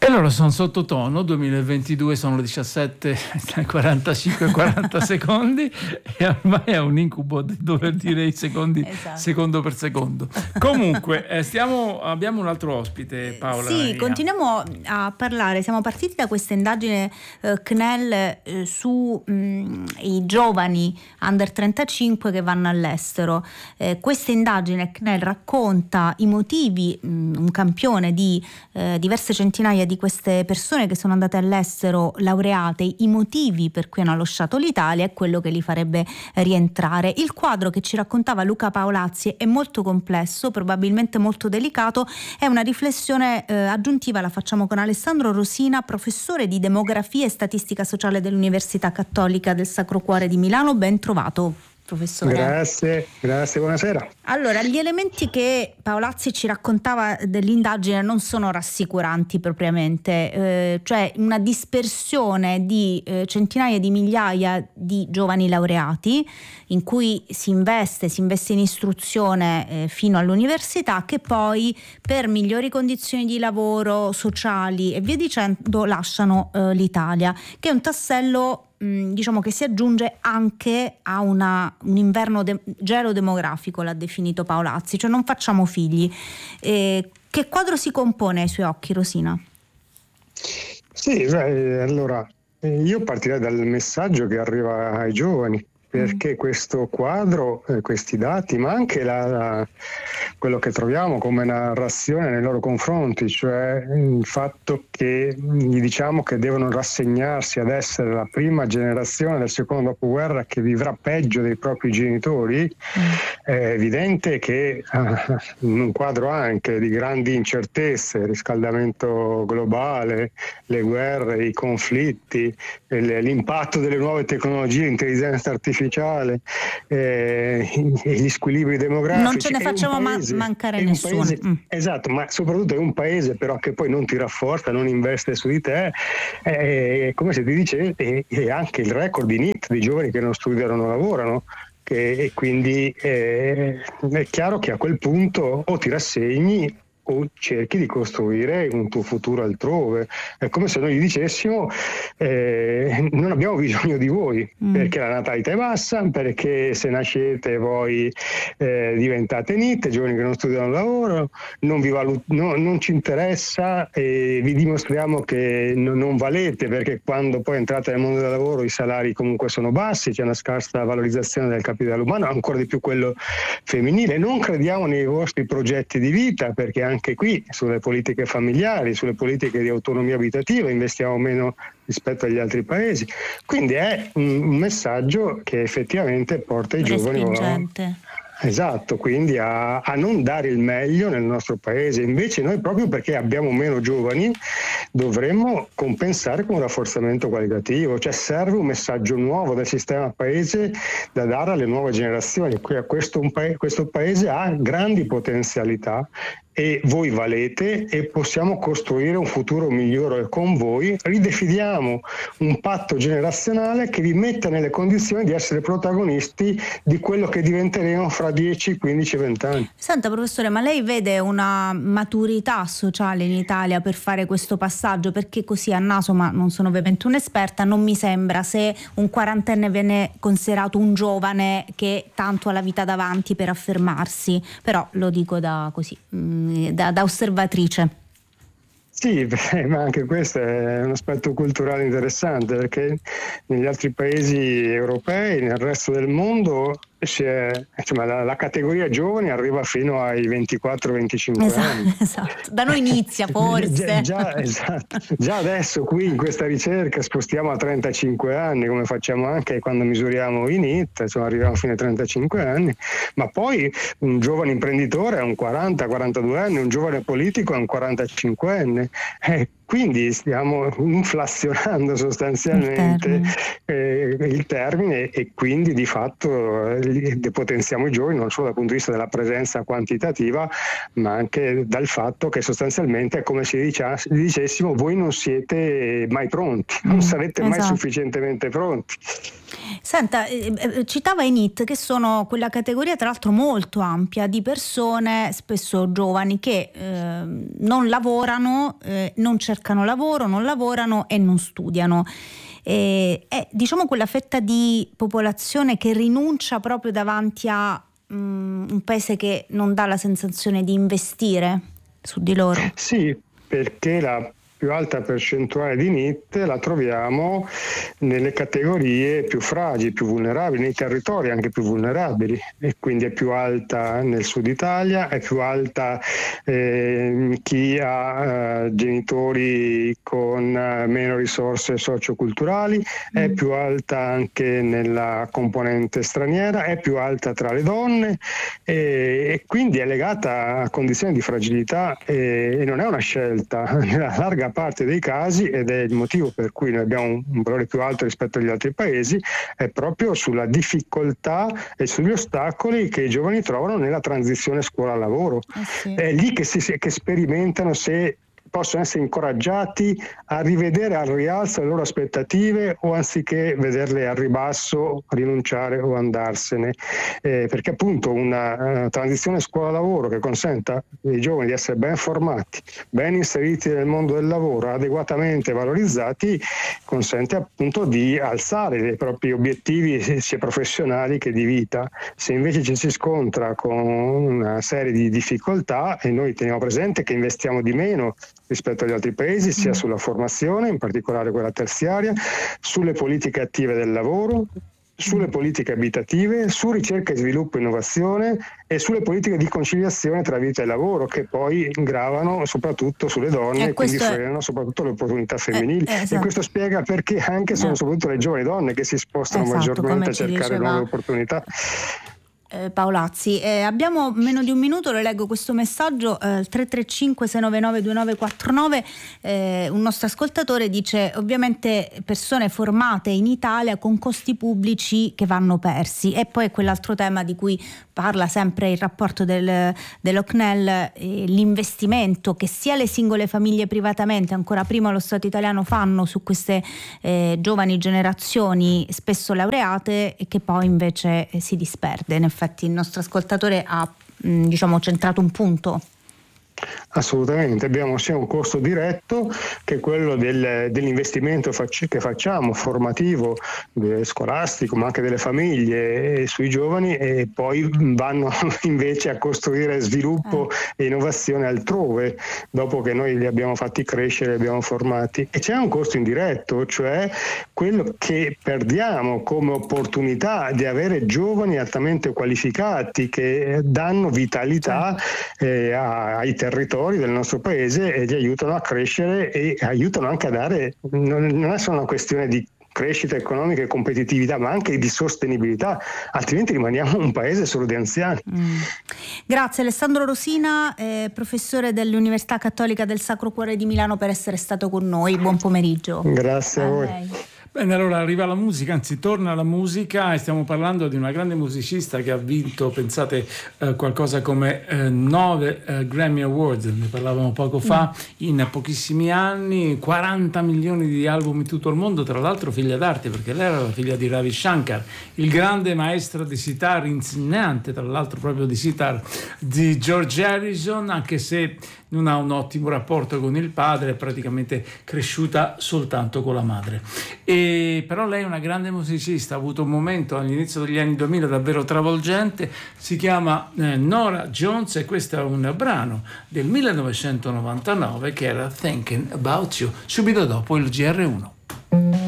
allora sono sottotono, 2022 sono le 17:45 secondi e ormai è un incubo di dover dire i secondi, esatto, secondo per secondo. Comunque abbiamo un altro ospite, Paola. Sì, continuiamo a parlare, siamo partiti da questa indagine CNEL su i giovani under 35 che vanno all'estero. Questa indagine CNEL racconta i motivi, un campione di diverse centinaia di queste persone che sono andate all'estero laureate, i motivi per cui hanno lasciato l'Italia e quello che li farebbe rientrare. Il quadro che ci raccontava Luca Paolazzi è molto complesso, probabilmente molto delicato. È una riflessione aggiuntiva, la facciamo con Alessandro Rosina, professore di demografia e statistica sociale dell'Università Cattolica del Sacro Cuore di Milano. Ben trovato, professore. Grazie, buonasera. Allora, gli elementi che Paolazzi ci raccontava dell'indagine non sono rassicuranti propriamente, cioè una dispersione di centinaia di migliaia di giovani laureati in cui si investe in istruzione fino all'università, che poi per migliori condizioni di lavoro, sociali e via dicendo lasciano l'Italia, che è un tassello diciamo che si aggiunge anche a un inverno gelo demografico, l'ha definito Paolazzi, cioè non facciamo figli. Che quadro si compone ai suoi occhi, Rosina? Sì, allora io partirei dal messaggio che arriva ai giovani, perché questo quadro, questi dati, ma anche quello che troviamo come narrazione nei loro confronti, cioè il fatto che gli diciamo che devono rassegnarsi ad essere la prima generazione del secondo dopoguerra che vivrà peggio dei propri genitori, è evidente che in un quadro anche di grandi incertezze, riscaldamento globale, le guerre, i conflitti, l'impatto delle nuove tecnologie, l'intelligenza artificiale, gli squilibri demografici. Non ce ne facciamo mancare nessuno. Esatto, ma soprattutto è un paese però che poi non ti rafforza, non investe su di te, come se ti dice, e anche il record di NEET di giovani che non studiano, non lavorano. E quindi è chiaro che a quel punto o ti rassegni o cerchi di costruire un tuo futuro altrove. È come se noi gli dicessimo non abbiamo bisogno di voi, perché la natalità è bassa, perché se nascete voi diventate NEET, giovani che non studiano lavoro, non ci interessa e vi dimostriamo che non valete, perché quando poi entrate nel mondo del lavoro i salari comunque sono bassi, c'è una scarsa valorizzazione del capitale umano, ancora di più quello femminile. Non crediamo nei vostri progetti di vita, perché anche qui sulle politiche familiari, sulle politiche di autonomia abitativa investiamo meno rispetto agli altri paesi. Quindi è un messaggio che effettivamente porta i giovani esatto, quindi a non dare il meglio nel nostro paese. Invece noi, proprio perché abbiamo meno giovani, dovremmo compensare con un rafforzamento qualitativo, cioè serve un messaggio nuovo del sistema paese da dare alle nuove generazioni. Questo paese ha grandi potenzialità e voi valete, e possiamo costruire un futuro migliore con voi. Ridefiniamo un patto generazionale che vi metta nelle condizioni di essere protagonisti di quello che diventeremo fra 10, 15, 20 anni. Senta, professore, ma lei vede una maturità sociale in Italia per fare questo passaggio? Perché così a naso, ma non sono ovviamente un'esperta, non mi sembra, se un quarantenne viene considerato un giovane che tanto ha la vita davanti per affermarsi, però lo dico da osservatrice. Sì, ma anche questo è un aspetto culturale interessante, perché negli altri paesi europei, nel resto del mondo, la categoria giovani arriva fino ai 24-25 anni. Esatto. Da noi inizia forse. Già adesso qui in questa ricerca spostiamo a 35 anni, come facciamo anche quando misuriamo i NEET, arriviamo fino ai 35 anni, ma poi un giovane imprenditore è un 40-42 anni, un giovane politico è un 45enne. Quindi stiamo inflazionando sostanzialmente il termine e quindi di fatto depotenziamo i giovani non solo dal punto di vista della presenza quantitativa, ma anche dal fatto che sostanzialmente è come se dicessimo voi non siete mai pronti, non sarete mai sufficientemente pronti. Senta, citava i NEET, che sono quella categoria tra l'altro molto ampia di persone, spesso giovani, che non lavorano, non cercano lavoro, non lavorano e non studiano. È diciamo quella fetta di popolazione che rinuncia proprio davanti a un paese che non dà la sensazione di investire su di loro. Sì, perché la più alta percentuale di NEET la troviamo nelle categorie più fragili, più vulnerabili, nei territori anche più vulnerabili, e quindi è più alta nel sud Italia, è più alta chi ha genitori con meno risorse socioculturali, è più alta anche nella componente straniera, è più alta tra le donne, e quindi è legata a condizioni di fragilità, e non è una scelta. Nella larga parte dei casi, ed è il motivo per cui noi abbiamo un valore più alto rispetto agli altri paesi, è proprio sulla difficoltà e sugli ostacoli che i giovani trovano nella transizione scuola-lavoro. Sì. È lì che sperimentano se possono essere incoraggiati a rivedere al rialzo le loro aspettative, o anziché vederle al ribasso rinunciare o andarsene, perché appunto una transizione scuola-lavoro che consenta ai giovani di essere ben formati, ben inseriti nel mondo del lavoro, adeguatamente valorizzati, consente appunto di alzare i propri obiettivi sia professionali che di vita. Se invece ci si scontra con una serie di difficoltà, e noi teniamo presente che investiamo di meno rispetto agli altri paesi, sia sulla formazione, in particolare quella terziaria, sulle politiche attive del lavoro, sulle politiche abitative, su ricerca e sviluppo e innovazione, e sulle politiche di conciliazione tra vita e lavoro, che poi gravano soprattutto sulle donne e quindi frenano soprattutto le opportunità femminili. Esatto. E questo spiega perché anche sono soprattutto le giovani donne che si spostano maggiormente a cercare nuove opportunità. Paolazzi, abbiamo meno di un minuto, le leggo questo messaggio, 335 699 2949, un nostro ascoltatore dice: ovviamente persone formate in Italia con costi pubblici che vanno persi. E poi quell'altro tema di cui parla sempre il rapporto dello CNEL, l'investimento che sia le singole famiglie privatamente, ancora prima lo Stato italiano, fanno su queste giovani generazioni spesso laureate, e che poi invece si disperde. In effetti il nostro ascoltatore ha centrato un punto. Assolutamente, abbiamo sia un costo diretto che è quello dell'investimento che facciamo, formativo, scolastico, ma anche delle famiglie sui giovani, e poi vanno invece a costruire sviluppo e innovazione altrove, dopo che noi li abbiamo fatti crescere, li abbiamo formati. E c'è un costo indiretto, cioè quello che perdiamo come opportunità di avere giovani altamente qualificati che danno vitalità ai territori del nostro paese e li aiutano a crescere, e aiutano anche a dare, non è solo una questione di crescita economica e competitività, ma anche di sostenibilità, altrimenti rimaniamo un paese solo di anziani. Grazie Alessandro Rosina, professore dell'Università Cattolica del Sacro Cuore di Milano, per essere stato con noi. Buon pomeriggio. Grazie a voi. Lei. Bene, allora arriva la musica, anzi torna la musica, e stiamo parlando di una grande musicista che ha vinto, pensate, qualcosa come 9 Grammy Awards, ne parlavamo poco fa, in pochissimi anni, 40 milioni di album in tutto il mondo, tra l'altro figlia d'arte, perché lei era la figlia di Ravi Shankar, il grande maestro di sitar, insegnante tra l'altro proprio di sitar di George Harrison, anche se non ha un ottimo rapporto con il padre, è praticamente cresciuta soltanto con la madre. Però lei è una grande musicista, ha avuto un momento all'inizio degli anni 2000 davvero travolgente, si chiama Norah Jones, e questo è un brano del 1999 che era Thinking About You, subito dopo il GR1.